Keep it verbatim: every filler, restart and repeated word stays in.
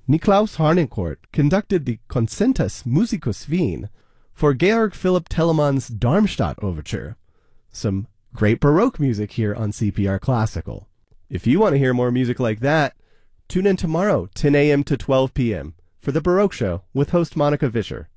Niklaus Harnoncourt conducted the Concertus Musicus Wien for Georg Philipp Telemann's Darmstadt Overture. Some great Baroque music here on C P R Classical. If you want to hear more music like that, tune in tomorrow, ten a.m. to twelve p.m. for the Baroque Show with host Monica Vischer.